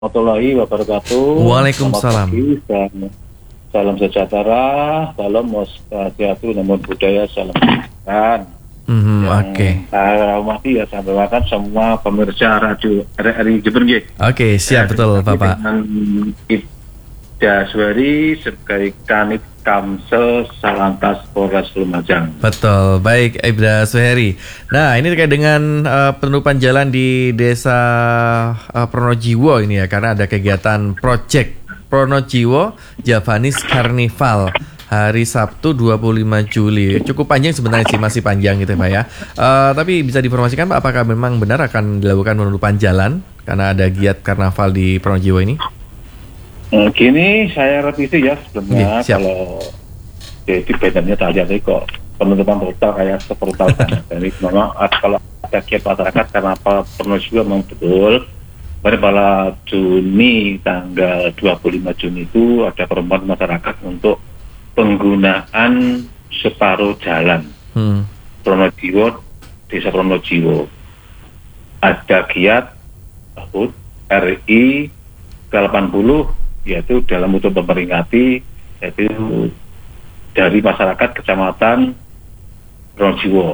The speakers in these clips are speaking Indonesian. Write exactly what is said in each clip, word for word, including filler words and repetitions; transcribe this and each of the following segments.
Warahmatullahi wabarakatuh. Waalaikumsalam. Selamat pagi, dan salam sejahtera, salam wassalamualaikum namun budaya, salam kebajikan. Mm-hmm, Oke. Okay. Saya hormati ya, saya doakan semua pemirsa radio R R I Jember. Oke, okay, siap, betul Bapak. Dengan Ida Suweri sebagai Kanit Kamsel Salantas Polres Lumajang. Betul, baik Ibda Suheri. Nah, ini terkait dengan uh, penutupan jalan di Desa uh, Pronojiwo ini ya, karena ada kegiatan Project Pronojiwo Javanese Carnival hari Sabtu dua puluh lima Juli. Cukup panjang sebenarnya sih, masih panjang gitu Pak ya. Uh, tapi bisa diinformasikan Pak, apakah memang benar akan dilakukan penutupan jalan karena ada giat karnaval di Pronojiwo ini? Gini, saya revisi ya sebenarnya. Iya, kalau jadi bedanya saja nih kok penutupan total kayak seperti tahun. Jadi memang kalau ada giat masyarakat karena apa pernah juga memang betul. Pada pada Juni tanggal dua puluh lima Juni itu ada pertemuan masyarakat untuk penggunaan separuh jalan hmm. Pronojiwo, Desa Pronojiwo. Ada giat H U T R I ke delapan puluh, yaitu dalam untuk memperingati yaitu dari masyarakat Kecamatan Pronojiwo.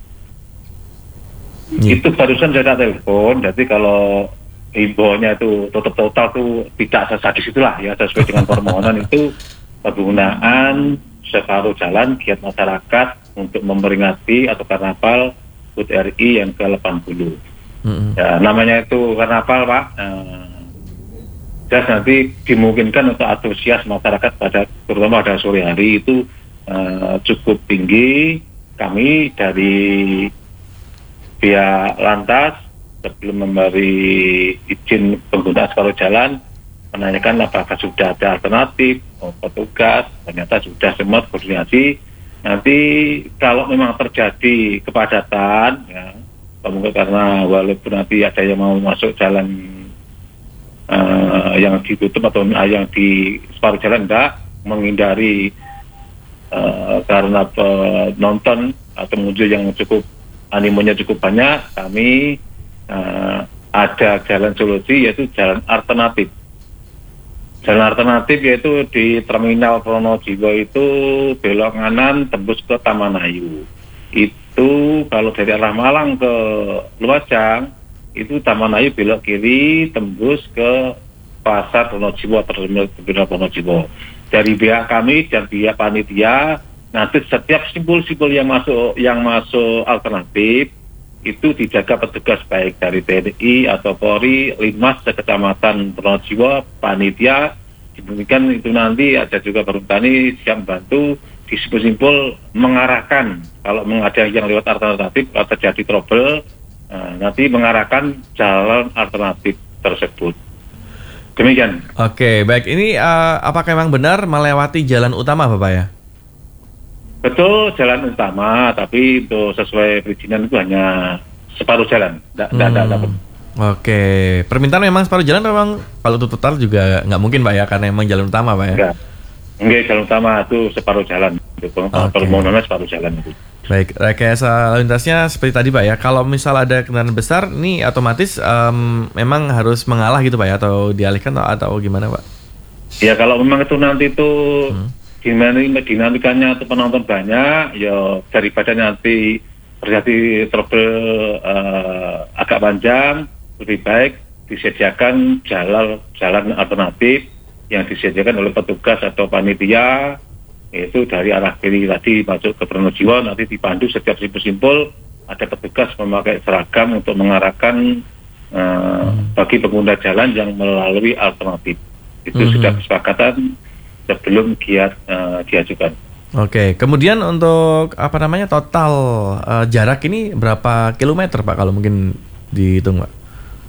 Hmm. Itu barusan saya telepon, jadi kalau himbauannya itu tutup total itu tidak sesadis itulah ya, sesuai dengan permohonan itu penggunaan separuh jalan giat masyarakat untuk memperingati atau karnaval H U T R I yang ke delapan puluh. Hmm. Ya, namanya itu karnaval Pak. Nah, dan nanti dimungkinkan untuk antusias masyarakat pada terutama pada sore hari itu uh, cukup tinggi. Kami dari pihak lantas sebelum memberi izin penggunaan separuh jalan menanyakan apakah sudah ada alternatif, oh, petugas ternyata sudah semua koordinasi. Nanti kalau memang terjadi kepadatan ya, mungkin karena walaupun nanti ada yang mau masuk jalan Uh, yang ditutup atau uh, yang di separuh jalan enggak, menghindari uh, karena penonton atau pengunjung yang cukup animonya cukup banyak, kami uh, ada jalan solusi yaitu jalan alternatif. Jalan alternatif yaitu di Terminal Pronojiwo itu belok kanan tembus ke Taman Ayu. Itu kalau dari arah Malang ke Lumajang itu Taman Ayu belok kiri tembus ke Pasar Pronojiwo atau Terminal Pronojiwo. Dari pihak kami dan pihak panitia nanti setiap simpul-simpul yang masuk yang masuk alternatif itu dijaga petugas baik dari T N I atau Polri, Linmas Kecamatan Pronojiwo, panitia. Demikian itu nanti ada juga perhutani siap membantu di simpul-simpul mengarahkan kalau ada yang lewat alternatif atau terjadi trouble. Nah, nanti mengarahkan jalan alternatif tersebut. Demikian. Oke, baik. Ini uh, apakah memang benar melewati jalan utama, Bapak ya? Betul, jalan utama, tapi itu sesuai perizinan itu hanya separuh jalan. Tidak hmm. ada. Oke, permintaan memang separuh jalan, memang kalau itu total juga nggak mungkin, Pak ya, karena memang jalan utama, Pak ya? Enggak, enggak jalan utama itu separuh jalan. Okay. Permohonannya separuh jalan itu. Baik, rekayasa lalu lintasnya seperti tadi Pak ya. Kalau misal ada kendaraan besar, ini otomatis um, memang harus mengalah gitu Pak ya, atau dialihkan atau, atau gimana Pak? Ya kalau memang itu nanti itu hmm. gimana dinamikannya atau penonton banyak, ya daripada nanti terjadi trouble uh, agak panjang, lebih baik disediakan jalan jalan alternatif yang disediakan oleh petugas atau panitia. Itu dari arah kiri tadi masuk ke Pronojiwo, nanti dipandu setiap simpul-simpul ada petugas memakai seragam untuk mengarahkan uh, bagi pengguna jalan yang melalui alternatif. Itu mm-hmm. sudah kesepakatan sebelum giat uh, diajukan. Oke, kemudian untuk apa namanya total uh, jarak ini berapa kilometer Pak kalau mungkin dihitung Pak?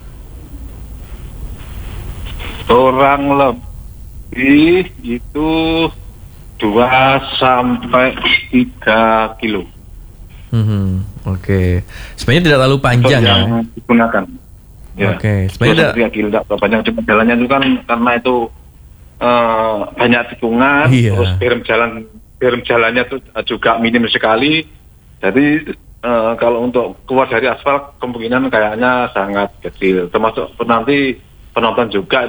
Kurang lebih itu dua sampai tiga kilo. Hmm, oke. Okay. Sebenarnya tidak terlalu panjang yang ya. Digunakan. Ya. Oke. Okay. Sebenarnya tiga kilo tidak terlalu panjang. Cuma jalannya itu kan karena itu uh, banyak tikungan, iya. Terus berem jalan, berem jalannya itu juga minim sekali. Jadi uh, kalau untuk keluar dari aspal kemungkinan kayaknya sangat kecil. Termasuk nanti penonton juga